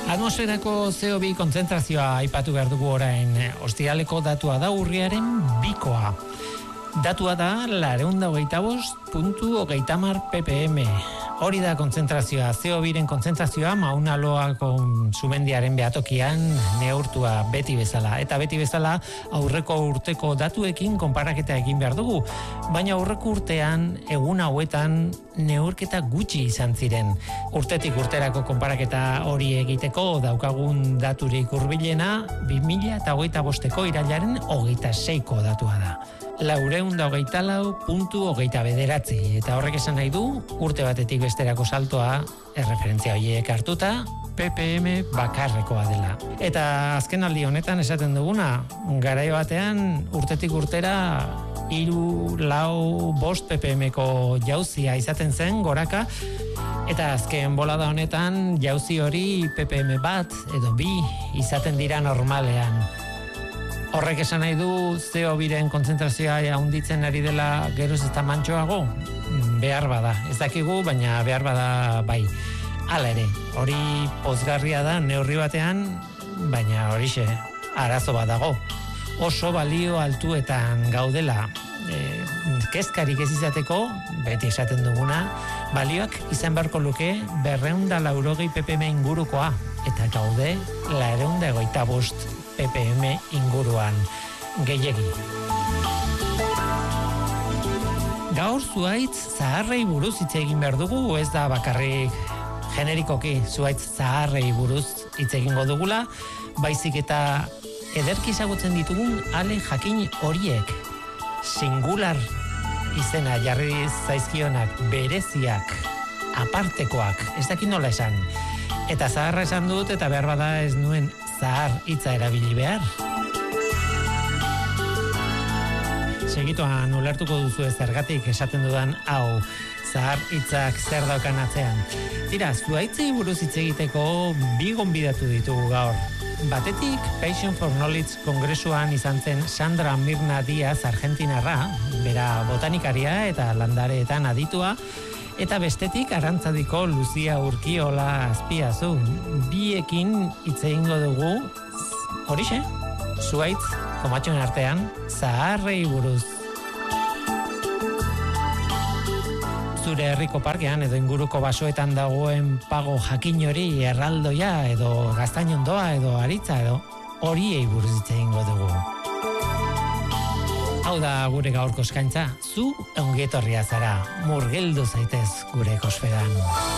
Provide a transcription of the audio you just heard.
Atmosferako CO2 kontzentrazioa aipatu behar dugu orain. Ostiraleko datua da urriaren 2koa. Datua da 225.30 ppm. Hori da kontzentrazioa, CO2-ren kontzentrazioa Mauna Loako sumendiaren behatokian neurtua beti bezala. Eta beti bezala aurreko urteko datuekin konparaketa egin behar dugu. Baina aurreko urtean, egun hauetan neurketa gutxi izan ziren. Urtetik urterako konparaketa hori egiteko daukagun daturik hurbilena 2025ko irailaren 26ko datua da. 424.29 eta horrek esan nahi du urte batetik besterako saltoa erreferentzia horiek hartuta ppm bakarrekoa dela. Eta azkenaldi honetan esaten duguna, garai batean urtetik urtera 3, 4, 5 ppmko jauzia izaten zen goraka, eta azken bolada honetan jauzi hori ppm 1 edo 2 izaten dira normalean. Horrek esan nahi du CO2-ren kontzentrazioa handitzen ari dela geroz eta mantsoago? Behar bada, ez dakigu, baina behar bada bai. Hala ere, hori pozgarria da neurri batean, baina horixe, arazo bat dago. Oso balio altuetan gaudela, kezkarik ez izateko, beti esaten duguna, balioak izan beharko luke 280 ppm ingurukoa, eta gaude 225 ppm inguruan gehiegi. Gaur zuhaitz zaharrei buruz hitz egin behar dugu, ez da bakarrik generikoki zuhaitz zaharrei buruz hitz egingo dugula, baizik eta ederki ezagutzen ditugun ale jakin horiek, singular izena jarri zaizkionak, bereziak, apartekoak, ez dakit nola esan. Eta zaharra esan dut, eta behar bada ez nuen zahar hitza erabili behar. Segituan ulertuko duzu zergatik esaten dudan hau, zahar hitzak zer daukan atzean. Tira, zuhaitzei buruz hitz egiteko 2 gonbidatu ditugu gaur. Batetik, Passion for Knowledge kongresuan izan zen Sandra Mirna Díaz argentinarra, bera botanikaria eta landareetan aditua, eta bestetik Arantzadiko Luzia Urkiola Azpiazu. Biekin hitz egingo dugu, horixe, zuhaitz, komatxoen artean, zaharrei buruz. Zure herriko parkean edo inguruko basoetan dagoen pago jakin hori, erraldoia edo gaztainondoa edo aritza edo horiei buruz hitz egingo dugu. Hau da gure gaurko eskaintza, zu ongietorria zara, murgildu zaitez gure kosferan.